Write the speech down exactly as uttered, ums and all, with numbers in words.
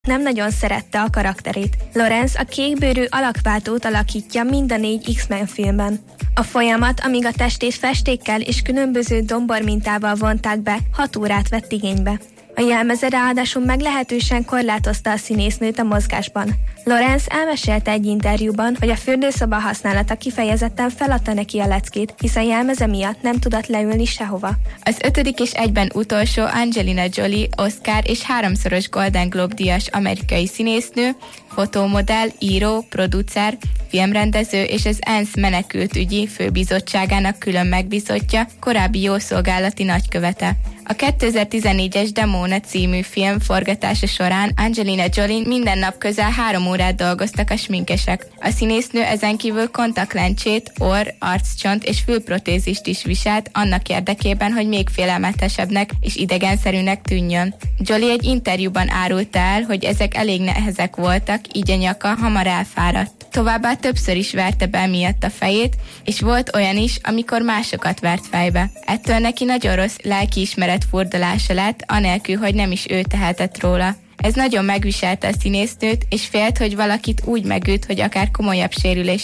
nem nagyon szerette a karakterét. Lawrence a kékbőrű alakváltót alakítja mind a négy X-Men filmben. A folyamat, amíg a testét festékkel és különböző dombormintával vonták be, hat órát vett igénybe. A jelmeze ráadásul meglehetősen korlátozta a színésznőt a mozgásban. Lawrence elmesélte egy interjúban, hogy a fürdőszoba használata kifejezetten feladta neki a leckét, hisz a jelmeze miatt nem tudott leülni sehova. Az ötödik és egyben utolsó Angelina Jolie Oscar és háromszoros Golden Globe díjas amerikai színésznő, fotómodell, író, producer, filmrendező és az ENSZ menekültügyi főbizottságának külön megbízottja, korábbi jószolgálati nagykövete. A kétezer-tizennégyes Demona című film forgatása során Angelina Jolie minden nap közel három órát dolgoztak a sminkesek. A színésznő ezen kívül kontaktlencsét, orr, arccsont és fülprotézist is viselt annak érdekében, hogy még félelmetesebbnek és idegenszerűnek tűnjön. Jolie egy interjúban árulta el, hogy ezek elég nehezek voltak, így a nyaka hamar elfáradt. Továbbá többször is verte be miatt a fejét, és volt olyan is, amikor másokat vert fejbe. Ettől neki nagyon rossz lelkiismeret furdalása lett, anélkül, hogy nem is ő tehetett róla. Ez nagyon megviselte a színésznőt, és félt, hogy valakit úgy megüt, hogy akár komolyabb sérülés